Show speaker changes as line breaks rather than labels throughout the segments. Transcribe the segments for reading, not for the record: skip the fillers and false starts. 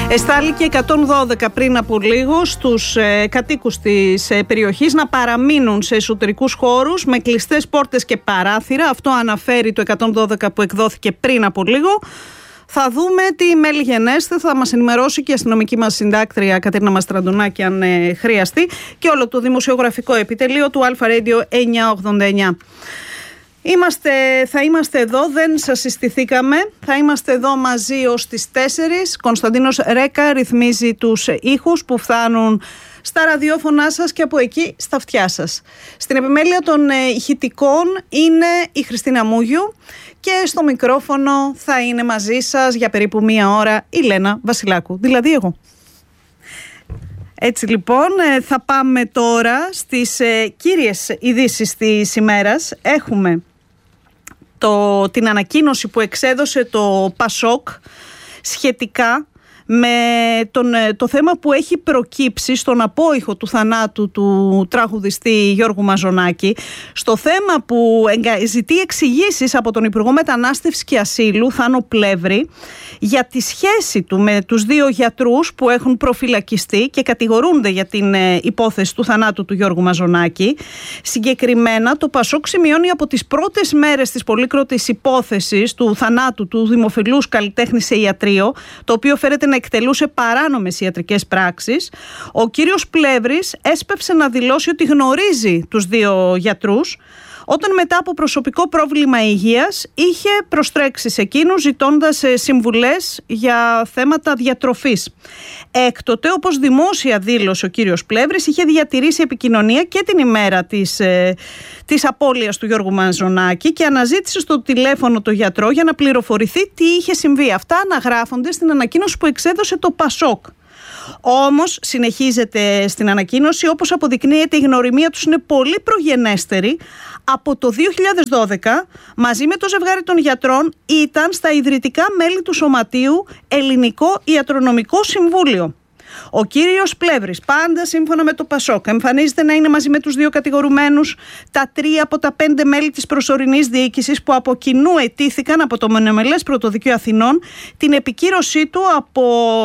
Εστάληκε 112 πριν από λίγο στους κατοίκους της περιοχής να παραμείνουν σε εσωτερικούς χώρους με κλειστές πόρτες και παράθυρα. Αυτό αναφέρει το 112 που εκδόθηκε πριν από λίγο. Θα δούμε τι μέλη γενέστε, θα μας ενημερώσει και η αστυνομική μας συντάκτρια Κατερίνα Μαστραντονάκη αν χρειαστεί, και όλο το δημοσιογραφικό επιτελείο του Αλφα Radio 989. Θα είμαστε εδώ, δεν σας συστηθήκαμε, θα είμαστε εδώ μαζί ως τις 4. Κωνσταντίνος Ρέκα ρυθμίζει τους ήχους που φτάνουν στα ραδιόφωνά σας και από εκεί στα αυτιά σας. Στην επιμέλεια των ηχητικών είναι η Χριστίνα Μούγιου και στο μικρόφωνο θα είναι μαζί σας για περίπου 1 ώρα η Λένα Βασιλάκου, δηλαδή εγώ. Έτσι λοιπόν, θα πάμε τώρα στις κύριες ειδήσεις της ημέρας. Έχουμε την ανακοίνωση που εξέδωσε το ΠΑΣΟΚ σχετικά με το θέμα που έχει προκύψει στον απόϊχο του θανάτου του τραγουδιστή Γιώργου Μαζονάκη, στο θέμα που ζητεί εξηγήσεις από τον Υπουργό Μετανάστευσης και Ασύλου Θάνο Πλεύρη για τη σχέση του με τους 2 γιατρούς που έχουν προφυλακιστεί και κατηγορούνται για την υπόθεση του θανάτου του Γιώργου Μαζονάκη. Συγκεκριμένα, το ΠΑΣΟΚ σημειώνει από τις πρώτες μέρες της πολύκροτης υπόθεσης του θανάτου του δημοφιλούς καλλιτέχνη σε ιατρείο, το οποίο φέρεται να εκτελούσε παράνομες ιατρικές πράξεις, ο κύριος Πλεύρης έσπευσε να δηλώσει ότι γνωρίζει τους 2 γιατρούς, όταν μετά από προσωπικό πρόβλημα υγείας είχε προστρέξει σε εκείνους ζητώντας συμβουλές για θέματα διατροφής. Έκτοτε, όπως δημόσια δήλωσε ο κύριος Πλεύρης, είχε διατηρήσει επικοινωνία και την ημέρα της απώλειας του Γιώργου Μαζονάκη και αναζήτησε στο τηλέφωνο το γιατρό για να πληροφορηθεί τι είχε συμβεί. Αυτά αναγράφονται στην ανακοίνωση που εξέδωσε το ΠΑΣΟΚ. Όμως, συνεχίζεται στην ανακοίνωση, όπως αποδεικνύεται, η γνωριμία τους είναι πολύ προγενέστερη. Από το 2012, μαζί με το ζευγάρι των γιατρών, ήταν στα ιδρυτικά μέλη του Σωματείου Ελληνικό Ιατρονομικό Συμβούλιο. Ο κύριος Πλεύρης, πάντα σύμφωνα με το ΠΑΣΟΚ, εμφανίζεται να είναι μαζί με τους 2 κατηγορουμένους, τα 3 από τα 5 μέλη της προσωρινής διοίκησης που από κοινού αιτήθηκαν από το Μονομελές Πρωτοδικείο Αθηνών την επικύρωσή του από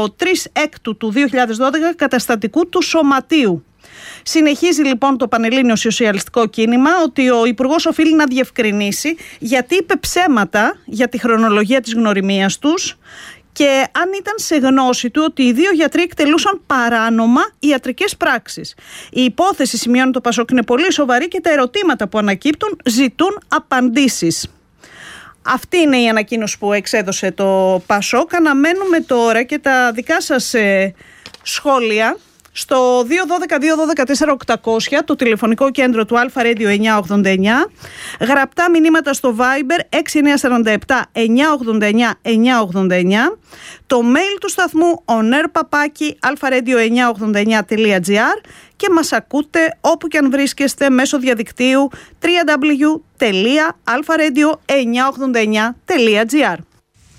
3/6 του 2012 καταστατικού του Σωματείου. Συνεχίζει λοιπόν το Πανελλήνιο Σοσιαλιστικό Κίνημα ότι ο Υπουργός οφείλει να διευκρινίσει γιατί είπε ψέματα για τη χρονολογία της γνωριμίας τους και αν ήταν σε γνώση του ότι οι 2 γιατροί εκτελούσαν παράνομα ιατρικές πράξεις. Η υπόθεση, σημειώνει το ΠΑΣΟΚ, είναι πολύ σοβαρή και τα ερωτήματα που ανακύπτουν ζητούν απαντήσεις. Αυτή είναι η ανακοίνωση που εξέδωσε το ΠΑΣΟΚ. Αναμένουμε τώρα και τα δικά σας σχόλια στο 212-212-4800, το τηλεφωνικό κέντρο του Αλφα Radio 989, γραπτά μηνύματα στο Viber 6947-989-989, το mail του σταθμού onair@alfaradio989.gr και μας ακούτε όπου και αν βρίσκεστε μέσω διαδικτύου www.alfaradio989.gr.